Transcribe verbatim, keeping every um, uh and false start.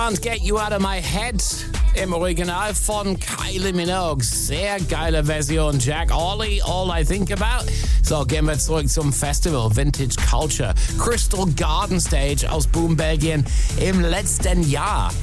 Can't Get You Out of My Head im Original von Kylie Minogue. Sehr geile Version. Jack Orley, All I Think About. So, gehen wir zurück zum Festival Vintage Culture. Crystal Garden Stage aus Boom, Belgien im letzten Jahr.